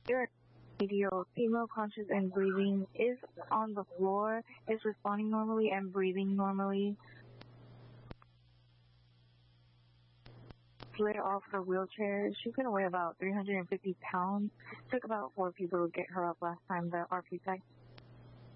Your video, female conscious and breathing, is on the floor, is responding normally and breathing normally. Slid off her wheelchair. She's going to weigh about 350 pounds. Took about 4 people to get her up last time, the RP site.